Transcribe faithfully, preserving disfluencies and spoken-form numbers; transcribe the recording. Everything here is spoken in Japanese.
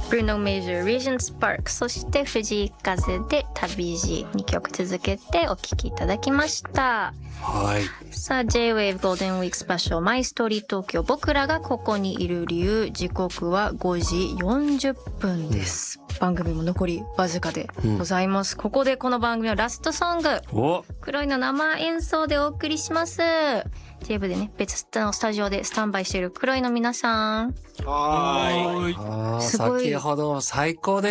ブルーノ・メジャー、Regent Spark、そして藤井風で旅路、にきょく続けてお聴きいただきました。 はい。 さあ J-Wave Golden Week Special My Story 東京、僕らがここにいる理由、時刻はごじよんじゅっぷんです、うん、番組も残りわずかでございます、うん、ここでこの番組のラストソング、黒いの生演奏でお送りします。J-Wave でね、別のスタジオでスタンバイしている黒いの皆さん、 はい、すごい、先ほど最高で